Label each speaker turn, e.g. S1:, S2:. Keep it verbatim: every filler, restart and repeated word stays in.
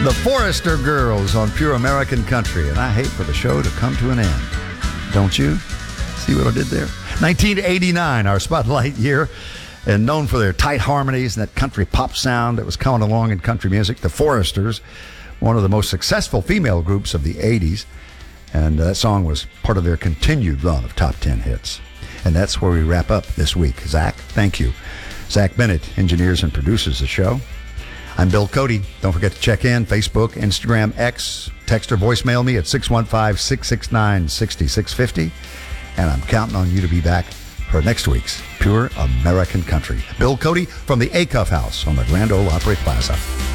S1: The Forester Girls on Pure American Country, and I hate for the show to come to an end. Don't you? See what I did there? nineteen eighty-nine, our spotlight year, and known for their tight harmonies and that country pop sound that was coming along in country music. The Foresters, one of the most successful female groups of the eighties, and that song was part of their continued run of top ten hits. And that's where we wrap up this week. Zach, thank you. Zach Bennett engineers and produces the show. I'm Bill Cody. Don't forget to check in, Facebook, Instagram, X, text or voicemail me at six one five, six six nine, six six five zero. And I'm counting on you to be back for next week's Pure American Country. Bill Cody from the Acuff House on the Grand Ole Opry Plaza.